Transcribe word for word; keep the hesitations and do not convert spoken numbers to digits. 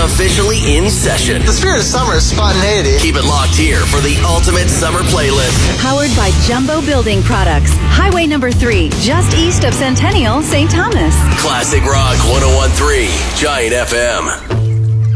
officially in session. The spirit of summer is spontaneity. Keep it locked here for the ultimate summer playlist. Powered by Jumbo Building Products. Highway number three, just east of Centennial, Saint Thomas. Classic Rock one oh one point three, Giant F M.